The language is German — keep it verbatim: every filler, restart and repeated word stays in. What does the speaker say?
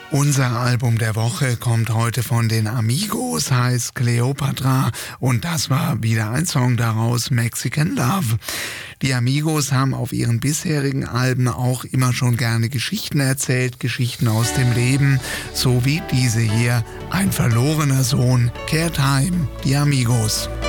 Unser Album der Woche kommt heute von den Amigos, heißt Cleopatra, und das war wieder ein Song daraus, Mexican Love. Die Amigos haben auf ihren bisherigen Alben auch immer schon gerne Geschichten erzählt, Geschichten aus dem Leben, so wie diese hier, Ein verlorener Sohn kehrt heim, die Amigos.